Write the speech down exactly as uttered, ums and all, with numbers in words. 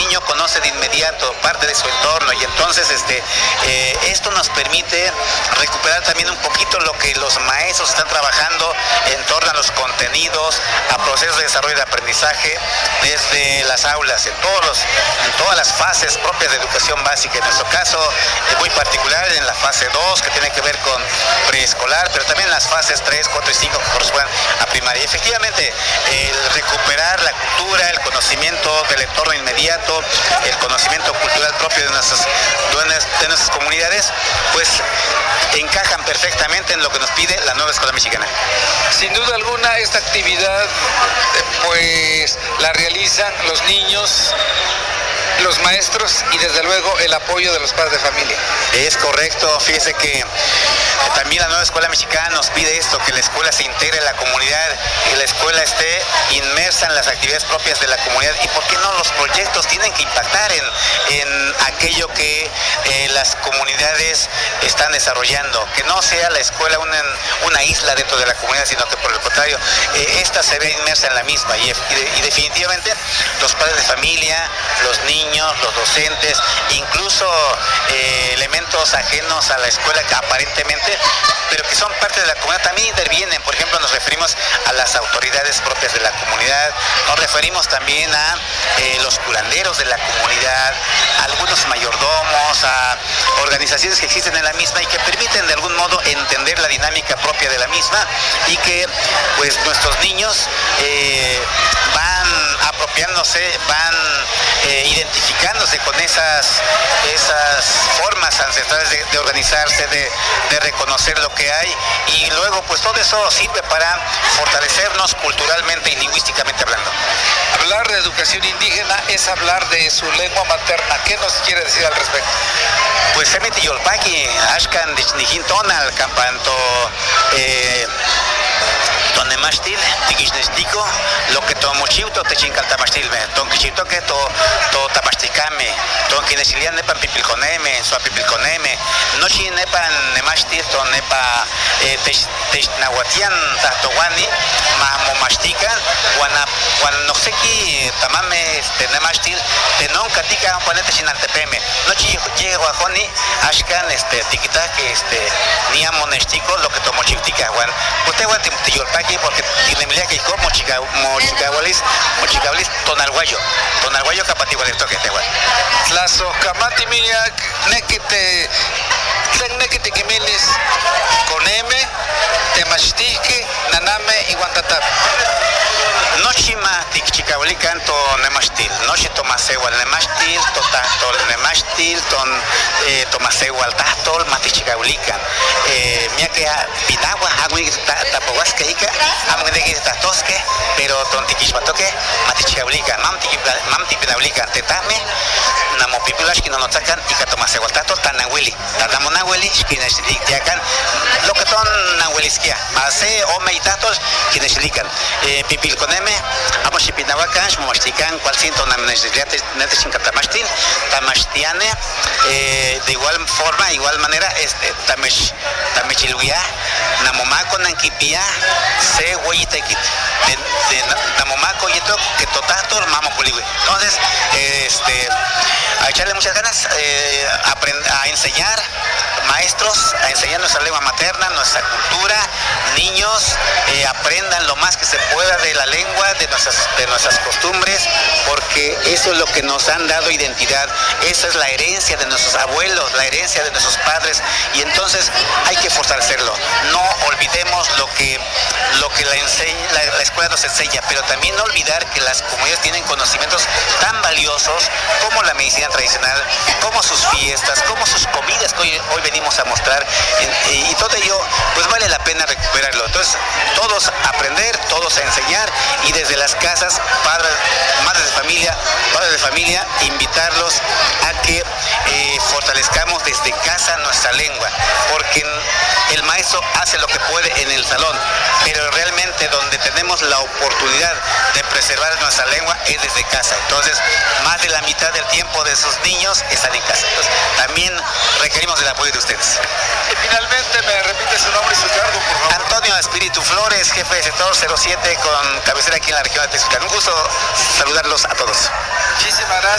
niño conoce de inmediato parte de su entorno y entonces este, eh, esto nos permite recuperar también un poquito lo que los maestros están trabajando en torno a los contenidos, a procesos de desarrollo de aprendizaje desde las aulas, en, todos los, en todas las fases propias de educación básica. En nuestro caso es muy particular en la fase dos, que tiene que ver con preescolar, pero también en las fases tres, cuatro y cinco que corresponden a primaria. Y efectivamente, el recuperar la cultura, el conocimiento del entorno inmediato, el conocimiento cultural propio de nuestras, de nuestras comunidades, pues encajan perfectamente en lo que nos pide la nueva escuela mexicana. Sin duda alguna, esta actividad pues la realizan los niños, los maestros y desde luego el apoyo de los padres de familia. Es correcto, fíjese que también la nueva escuela mexicana nos pide esto, que la escuela se integre en la comunidad, que la escuela esté inmersa en las actividades propias de la comunidad y por qué no los proyectos tienen que impactar en, en aquello que eh, las comunidades están desarrollando, que no sea la escuela una, una isla dentro de la comunidad, sino que por el contrario, eh, esta se ve inmersa en la misma y, y, de, y definitivamente los padres de familia, los niños, los docentes, incluso eh, elementos ajenos a la escuela que aparentemente, pero que son parte de la comunidad, también intervienen. Por ejemplo, nos referimos a las autoridades propias de la comunidad, nos referimos también a eh, los curanderos de la comunidad, a algunos mayordomos, a organizaciones que existen en la misma y que permiten de algún modo entender la dinámica propia de la misma y que pues nuestros niños eh, van apropiándose, van eh, identificándose con esas, esas formas ancestrales de, de organizarse, de, de reconocer lo que hay y luego pues todo eso sirve para fortalecernos culturalmente y lingüísticamente hablando. Hablar de educación indígena es hablar de su lengua materna. ¿Qué nos quiere decir al respecto? Pues semiti yolpaki, ashkan dichnihintonal, campanto eh, tonemashtil, tiquisnestico, lo que to mochiuto te chincaltamashtilme, ton quichito que to to tapasticame, ton quinesilian nepan pipilconeme, sua pipilconeme, nochi nepan nemashtil, ton nepa technahuatian tahtowani, mahmomastican, guana guanoxeki tamame este nemashtil, tenon katika ponete chinaltepeme, nochi llego a joni, ashkan este tiquita que este niamonestico, lo que to mochiutica, guan, usted guan tiyolpaki porque tiene que como mochica mochicahualis mochicahualis tonalguayo tonalguayo capatigual esto que te guay lazo camati mía nequite nequite quimilis con m temastique naname y guantatap nochima tikchikahuali canto nemashtil nochi tomasewal nemashtil totahtol nemashtil ton eh, tomasewal tahtol matichikahualikan eh, mia que pinagua agui tapohuasque ica amgdegi tatosque pero ton tiquixmatoque matichikahualikan mam tipinaulikan tetame namopipulash que no nos sacan y que tomasewal tahtol tanahueli tanamonahueli xquinexilikan lo que ton nahuelisquia mase ome y tahtol quinexilikan eh, pipilconeme amo xipinahuacan xmomaxtican cual cinto namnexiliate netexincatamashtil tamaxtiane eh, de igual forma igual manera este tamex tamechilhuia namomaco nanquipia se hueyitequit de, de namomaco yeto que totato mamo puligüe. Entonces este a echarle muchas ganas eh, a, a enseñar maestros a enseñar nuestra lengua materna, nuestra cultura, niños eh, aprendan lo más que se pueda de la lengua, de nuestras, de nuestras costumbres, porque eso es lo que nos han dado identidad, esa es la herencia de nuestros abuelos, la herencia de nuestros padres, y entonces hay que fortalecerlo. No olvidemos lo que, lo que la, enseña, la, la escuela nos enseña, pero también no olvidar que las comunidades tienen conocimientos tan valiosos como la medicina tradicional, como sus fiestas, como sus comidas que hoy, hoy venimos a mostrar, y, y todo ello pues vale la pena recuperarlo. Entonces todos aprender, todos a enseñar, y desde las casas, padres, madres de familia, padres de familia, invitarlos a que eh, fortalezcamos desde casa nuestra lengua, porque el maestro hace lo que puede en el salón, pero realmente donde tenemos la oportunidad de preservar nuestra lengua es desde casa. Entonces más de la mitad del tiempo de esos niños están en casa. Entonces también requerimos el apoyo de ustedes. Y finalmente me repite su nombre y su cargo, por favor. Antonio Espíritu Flores, jefe de sector cero siete con cabecera aquí en la región de Texcoco. Un gusto saludarlos a todos. Muchísimas gracias.